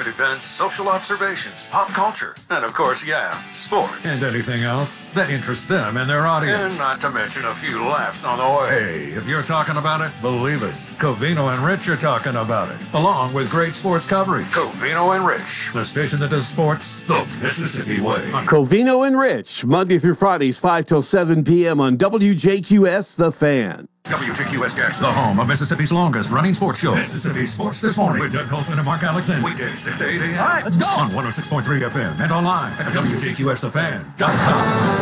events, social observations, pop culture, and of course, sports. And anything else that interests them and their audience. And not to mention a few laughs on the way. Hey, if you're talking about it, believe us. Covino and Rich are talking about it, along with great sports coverage. Covino and Rich, the station that does sports the Mississippi way. Covino and Rich, Monday through Fridays, 5 till 7 p.m. on WJQS The Fan. WJQS Jackson, the home of Mississippi's longest running sports show. Mississippi Sports This Morning with Doug Colson and Mark Alexander. Weekdays 6 to 8 a.m. All right, let's go. On 106.3 FM and online at WJQSTheFan.com.